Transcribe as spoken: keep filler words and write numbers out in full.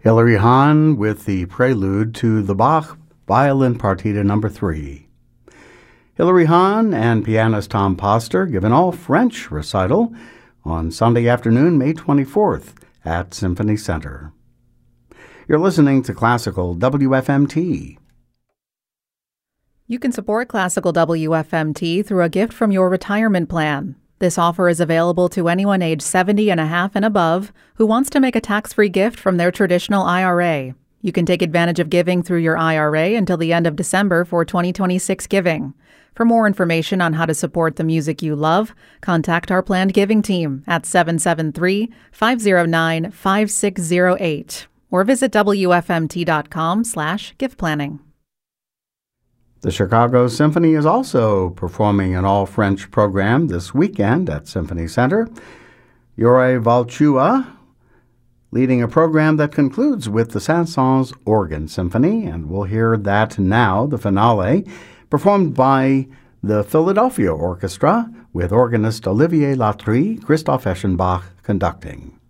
Hilary Hahn with the prelude to the Bach Violin Partita number three. Hilary Hahn and pianist Tom Poster give an all-French recital on Sunday afternoon, May twenty-fourth at Symphony Center. You're listening to Classical W F M T. You can support Classical W F M T through a gift from your retirement plan. This offer is available to anyone age seventy and a half and above who wants to make a tax-free gift from their traditional I R A. You can take advantage of giving through your I R A until the end of December for twenty twenty-six giving. For more information on how to support the music you love, contact our planned giving team at seven seven three, five zero nine, five six zero eight or visit W F M T dot com slash gift planning. The Chicago Symphony is also performing an all-French program this weekend at Symphony Center. Yuri Valchua leading a program that concludes with the Saint-Saëns Organ Symphony, and we'll hear that now, the finale, performed by the Philadelphia Orchestra with organist Olivier Latry, Christoph Eschenbach conducting.